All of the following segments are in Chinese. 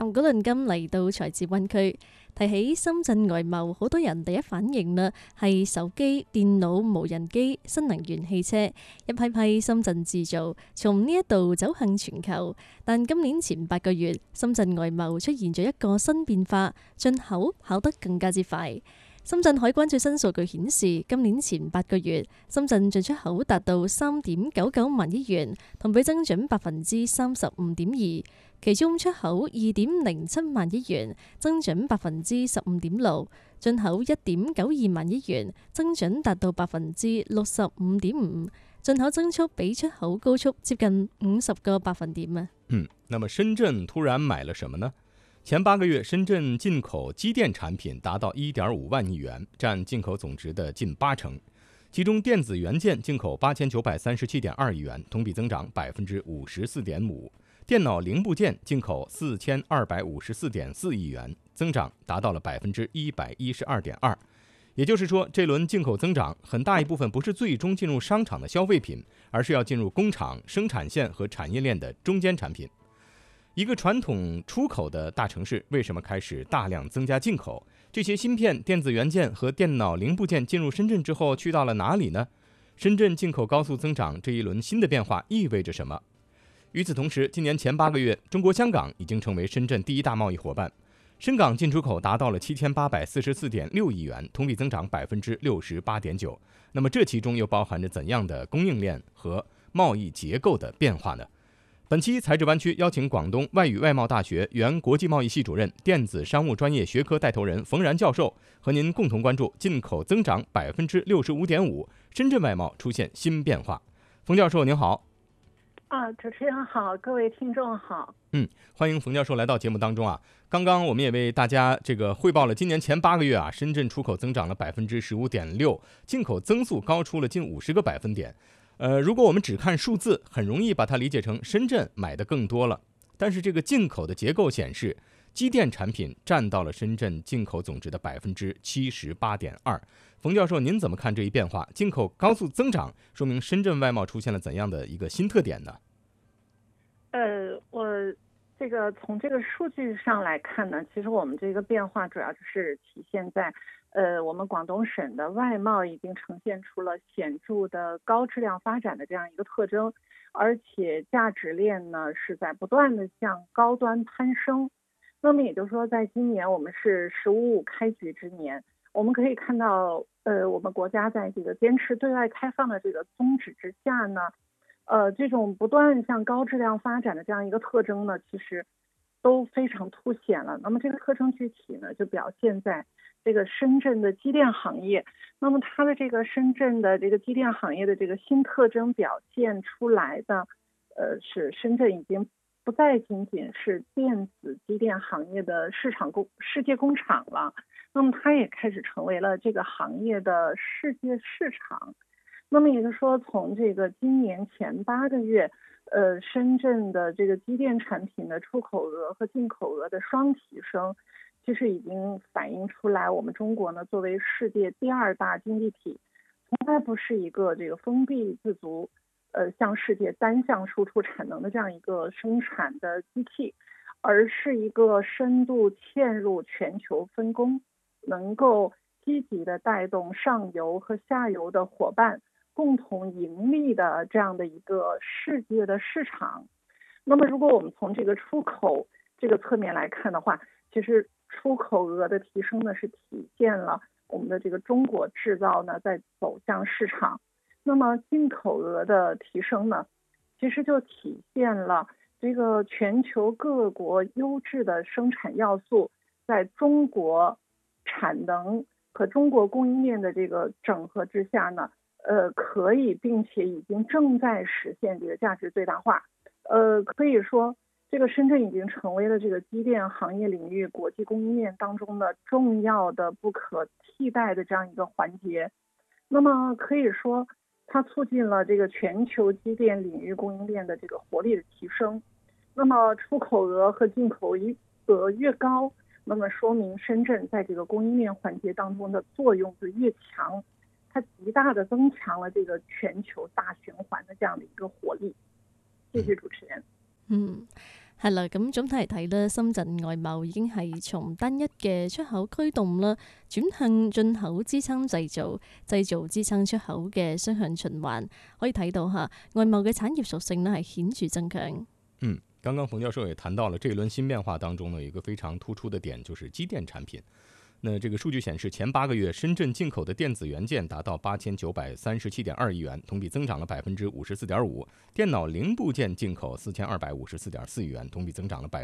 談嗰輪今嚟到財自灣區，提起深圳外貿，好多人第一反應呢係手機、電腦、無人機、新能源汽車，一批批深圳製造，從呢一度走向全球。但今年前8個月，深圳外貿出現咗一個新變化，進口跑得更加之快。深圳海關最新數據顯示，今年前8個月，深圳進出口達到3.99萬億元，同比增長35.2%，其中出口2.07萬億元，增長15.6%，進口1.92萬億元，增長達到65.5%，進口增速比出口高出接近50個百分點啊。 那麼深圳突然買了什麼呢？前8個月，深圳進口機電產品達到1.5萬億元，佔進口總值的近80%。其中電子元件進口8937.2億元，同比增長54.5%。電腦零部件進口4254.4億元，增長達到了112.2%。也就是說，這輪進口增長很大一部分不是最終進入商場的消費品，而是要進入工廠、生產線和產業鏈的中間產品。一個傳統出口的大城市，為什麼開始大量增加進口？這些芯片、電子元件和電腦零部件進入深圳之後，去到了哪裡呢？深圳進口高速增長這一輪新的變化意味着什麼？與此同時，今年前8個月，中國香港已經成為深圳第一大貿易夥伴。深港進出口達到了7844.6億元，同比增長68.9%。那麼這其中又包含着怎樣的供應鏈和貿易結構的變化呢？本期財智灣區邀請廣東外語外貿大學原國際貿易系主任、電子商務專業學科帶頭人馮然教授，和您共同關注進口增長65.5%，深圳外貿出現新變化。馮教授您好。 主持人好，各位聽眾好。 歡迎馮教授來到節目當中啊。剛剛我們也為大家匯報了今年前8個月啊，深圳出口增長了15.6%，進口增速高出了近50個百分點。如果我們只看數字，很容易把它理解成深圳買的更多了。但是這個進口的結構顯示，機電產品佔到了深圳進口總值的78.2%。馮教授，您怎麼看這一變化？進口高速增長，說明深圳外貿出現了怎樣的一個新特點呢？ 我從這個數據上來看呢，其實我們這個變化主要就是體現在我們廣東省的外貿已經呈現出了顯著的高質量發展的這樣一個特徵，而且價值鏈呢是在不斷的向高端攀升。那麼也就是說，在今年我們是15開局之年，我們可以看到我們國家在這個堅持對外開放的這個宗旨之下呢，這種不斷向高質量發展的這樣一個特徵呢，其實都非常凸顯了。那麼這個特徵具體呢，就表現在這個深圳的機電行業。那麼它的這個深圳的這個機電行業的這個新特徵表現出來的，是深圳已經不再僅僅是電子機電行業的世界工廠了。那麼它也開始成為了這個行業的世界市場。那麼也就是說，從這個今年前8個月，深圳的這個機電產品的出口額和進口額的雙提升，其實已經反映出來，我們中國呢作為世界第2大經濟體，從來不是一個這個封閉自足，向世界單向輸出產能的這樣一個生產的機器，而是一個深度嵌入全球分工，能夠積極的帶動上游和下游的夥伴共同盈利的這樣的一個世界的市場。那麼如果我們從這個出口這個側面來看的話，其實出口額的提升呢是體現了我們的這個中國製造呢在走向市場。那麼進口額的提升呢，其實就體現了這個全球各國優質的生產要素在中國產能和中國供應鏈的這個整合之下呢，可以並且已經正在實現這個價值最大化。可以說這個深圳已經成為了這個機電行業領域國際供應鏈當中的重要的不可替代的這樣一個環節。那麼可以說它促進了這個全球機電領域供應鏈的這個活力的提升。那麼出口額和進口額越高，那麼說明深圳在這個供應鏈環節當中的作用就越強，它極大的增強了這個全球大循環的這樣的一個活力。謝謝主持人。 係啦，咁總體嚟睇咧，深圳外貿已經係從單一嘅出口驅動啦，轉向進口支撐製造、製造支撐出口嘅雙向循環。可以睇到嚇，外貿嘅產業屬性呢係顯著增強。 剛剛馮教授也談到了這一輪新變化當中呢，有一個非常突出的點，就是機電產品。那這個數據顯示，前8個月深圳進口的電子元件達到8937.2億元，同比增長了54.5%；電腦零部件進口4254.4億元，同比增長了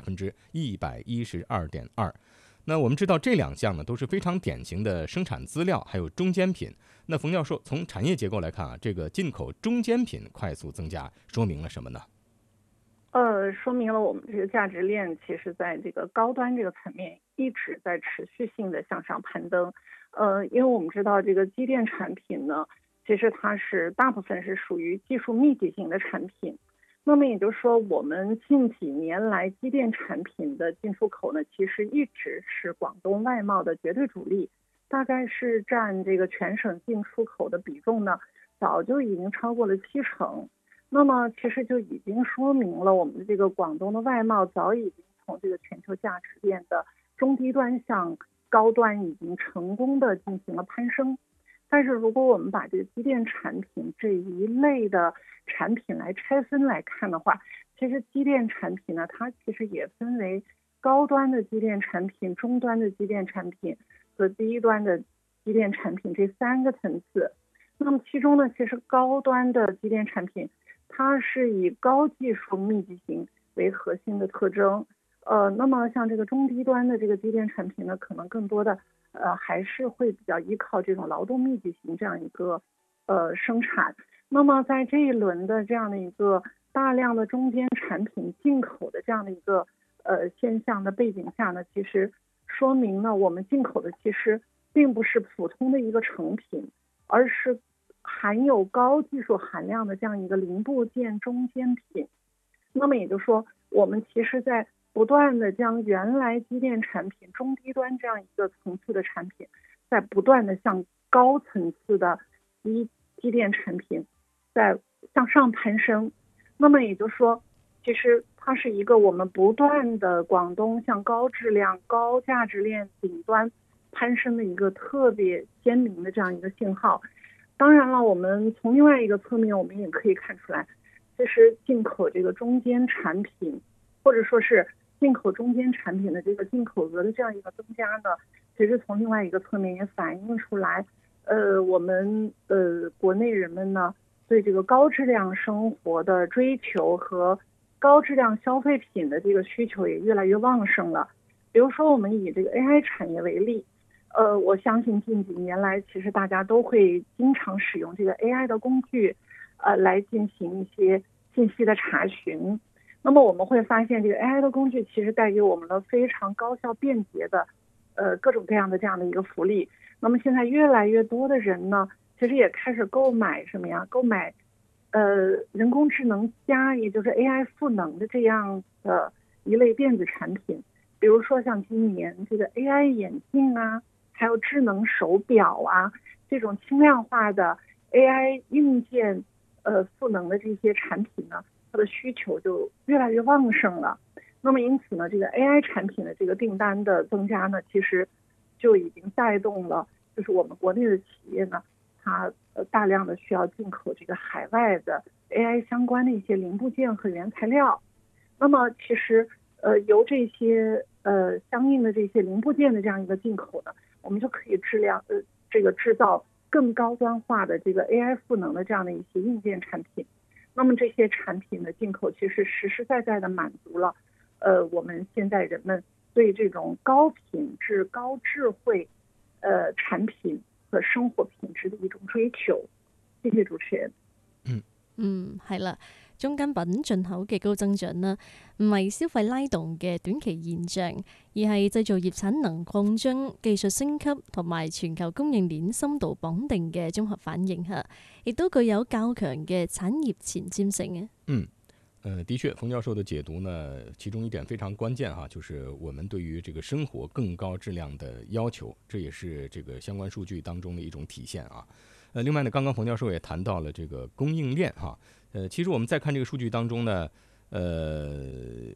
112.2%。那我們知道這兩項呢都是非常典型的生產資料，還有中間品。那馮教授從產業結構來看啊，這個進口中間品快速增加，說明了什麼呢？ 說明了我們這個價值鏈其實在這個高端這個層面一直在持續性的向上攀登。因為我們知道這個機電產品呢，其實它是大部分是屬於技術密集型的產品。那麼也就是說，我們近幾年來機電產品的進出口呢，其實一直是廣東外貿的絕對主力，大概是佔這個全省進出口的比重呢，早就已經超過了70%。那麼其實就已經說明了我們的這個廣東的外貿早已經從這個全球價值鏈的中低端向高端已經成功的進行了攀升。但是如果我們把這個機電產品這一類的產品來拆分來看的話，其實機電產品呢，它其實也分為高端的機電產品、中端的機電產品和低端的機電產品這3個層次。那麼其中呢，其實高端的機電產品它是以高技術密集型為核心的特徵，那麼像這個中低端的這個機電產品呢，可能更多的還是會比較依靠這種勞動密集型這樣一個生產。那麼在這一輪的這樣的一個大量的中間產品進口的這樣的一個現象的背景下呢，其實說明呢，我們進口的其實並不是普通的一個成品，而是含有高技術含量的這樣一個零部件中間品。那麼也就是說，我們其實在不斷的將原來機電產品中低端這樣一個層次的產品，在不斷的向高層次的機電產品在向上攀升。那麼也就是說，其實它是一個我們不斷的廣東向高質量高價值鏈頂端攀升的一個特別鮮明的這樣一個信號。當然了，我們從另外一個側面，我們也可以看出來，其實進口這個中間產品，或者說是進口中間產品的這個進口額的這樣一個增加呢，其實從另外一個側面也反映出來，我們國內人們呢對這個高質量生活的追求和高質量消費品的這個需求也越來越旺盛了。比如說，我們以這個 AI 產業為例。我相信近幾年來，其實大家都會經常使用這個 AI 的工具，來進行一些信息的查詢。那麼我們會發現，這個 AI 的工具其實帶給我們了非常高效便捷的，各種各樣的這樣的一個福利。那麼現在越來越多的人呢，其實也開始購買什麼呀？購買，人工智能加，也就是 AI 賦能的這樣的一類電子產品。比如說像今年這個 AI 眼鏡啊。還有智能手錶啊，這種輕量化的 AI 硬件賦能的這些產品呢，它的需求就越來越旺盛了。那麼因此呢，這個 AI 產品的這個訂單的增加呢，其實就已經帶動了，就是我們國內的企業呢，它大量的需要進口這個海外的 AI 相關的一些零部件和原材料。那麼其實由這些相應的這些零部件的這樣一個進口呢，我們就可以這個製造更高端化的這個 AI 賦能的這樣的一些硬件產品。那麼這些產品的進口其實實實在在的滿足了我們現在人們對這種高品質高智慧產品和生活品質的一種追求。謝謝主持人。 係啦。中間品進口嘅高增長啦，唔係消費拉動嘅短期現象，而係製造業產能擴張、技術升級同埋全球供應鏈深度綁定嘅綜合反應下，亦都具有較強嘅產業前瞻性嘅。 的確，馮教授的解讀呢，其中一點非常關鍵哈，就是我們對於這個生活更高質量的要求，這也是這個相關數據當中的一種體現啊。另外呢，剛剛馮教授也談到了這個供應鏈哈。其實我們再看這個數據當中呢，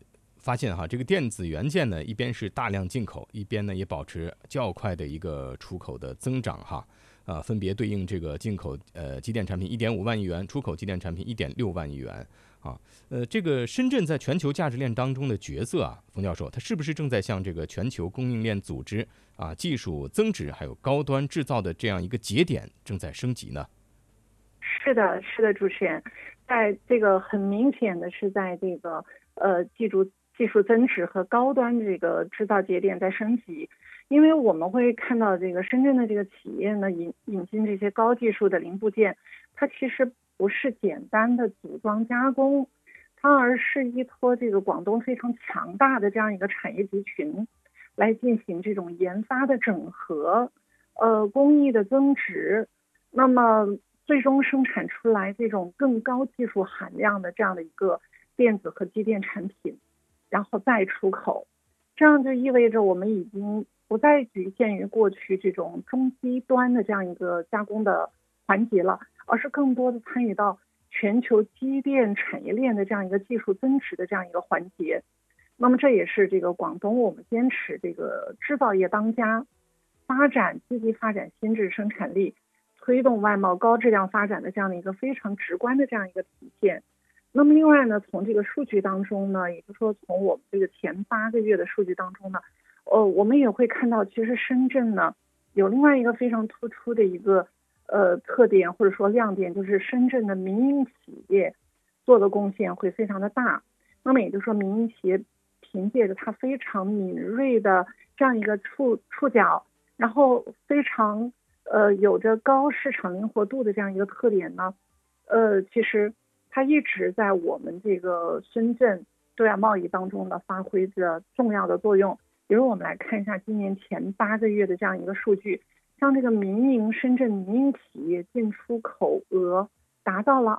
发现哈，这个电子元件呢，一边是大量进口，一边呢也保持较快的一个出口的增长哈。分别对应这个进口机电产品1.5万亿元，出口机电产品1.6万亿元啊。这个深圳在全球价值链当中的角色啊，冯教授，它是不是正在向这个全球供应链组织啊、技术增值还有高端制造的这样一个节点正在升级呢？ 是的，是的，主持人，在这个很明显的是在这个技术增值和高端这个制造节点在升级。因为我们会看到这个深圳的这个企业呢，引进这些高技术的零部件，它其实不是简单的组装加工，它而是依托这个广东非常强大的这样一个产业集群，来进行这种研发的整合，工艺的增值，那么最终生产出来这种更高技术含量的这样的一个电子和机电产品，然后再出口，这样就意味着我们已经不再局限于过去这种中低端的这样一个加工的环节了，而是更多的参与到全球机电产业链的这样一个技术增值的这样一个环节。那么这也是这个广东我们坚持这个制造业当家，积极发展新质生产力，推动外贸高质量发展的这样的一个非常直观的这样一个体现。那么另外呢，从这个数据当中呢，也就是说从我们这个前8个月的数据当中呢，我们也会看到，其实深圳呢有另外一个非常突出的一个特点或者说亮点，就是深圳的民营企业做的贡献会非常的大。那么也就是说，民营企业凭借着它非常敏锐的这样一个触角，然后非常有着高市场灵活度的这样一个特点呢，其实它一直在我们这个深圳对外贸易当中呢发挥着重要的作用。比如我们来看一下今年前8个月的这样一个数据，像这个深圳民营企业进出口额达到了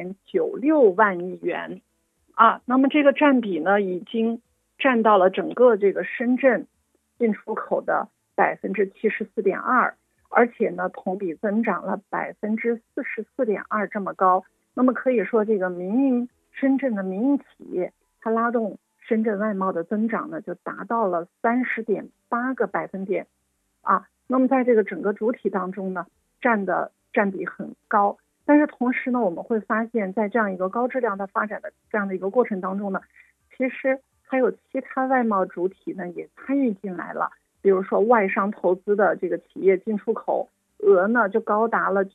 2.96万亿元啊，那么这个占比呢已经占到了整个这个深圳进出口的74.2%，而且呢同比增长了44.2%这么高。那么可以说这个深圳的民营企业它拉动深圳外贸的增长呢，就达到了30.8个百分点啊。那么在这个整个主体当中呢，占比很高。但是同时呢，我们会发现，在这样一个高质量的发展的这样的一个过程当中呢，其实还有其他外贸主体呢也参与进来了。比如说外商投资的这个企业进出口额呢，就高达了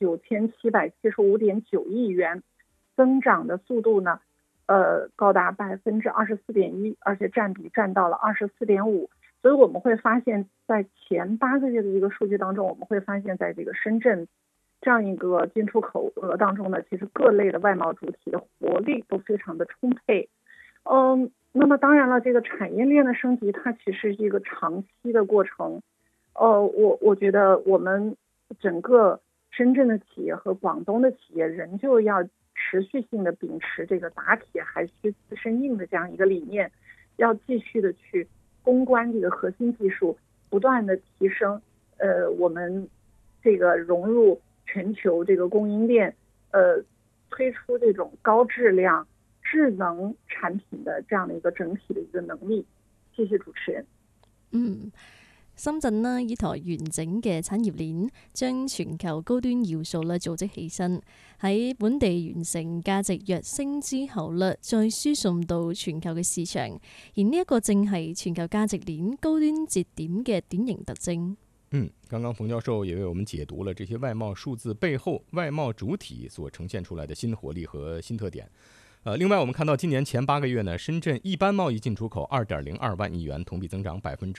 9775.9亿元，增长的速度呢高达24.1%，而且占到了24.5%。所以我们会发现，在前8个月的一个数据当中，我们会发现在这个深圳这样一个进出口额当中呢，其实各类的外贸主体的活力都非常的充沛。那么当然了，这个产业链的升级它其实是一个长期的过程。我觉得我们整个深圳的企业和广东的企业仍旧要持续性的秉持这个打铁还需自身硬的这样一个理念，要继续的去攻关这个核心技术，不断的提升我们这个融入全球这个供应链，推出这种高质量智能产品的这样的一个整体的一个能力。谢谢主持人。 深圳呢，依託完整嘅產業鏈，將全球高端要素咧組織起身，喺本地完成價值躍升之後咧，再輸送到全球嘅市場。而呢一個正係全球價值鏈高端節點嘅典型特徵。 剛剛馮教授也為我們解讀了這些外貿數字背後外貿主體所呈現出來的新活力和新特點。另外我們看到今年前8個月呢，深圳一般貿易進出口2.02萬億元，同比增長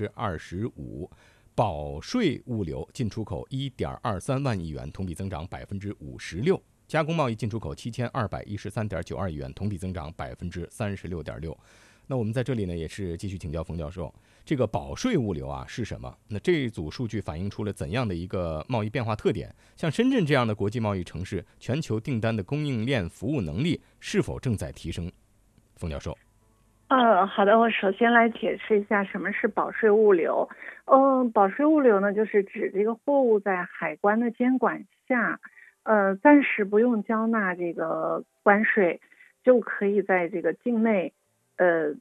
25%；保稅物流進出口1.23萬億元，同比增長56%；加工貿易進出口7213.92億元，同比增長36.6%。那我們在這裡呢，也是繼續請教馮教授，這個保稅物流啊是什麼？那這組數據反映出了怎樣的一個貿易變化特點？像深圳這樣的國際貿易城市，全球訂單的供應鏈服務能力是否正在提升？馮教授。 好的，我首先來解釋一下什麼是保稅物流。保稅物流呢，就是指這個貨物在海關的監管下，暫時不用交納這個關稅，就可以在這個境內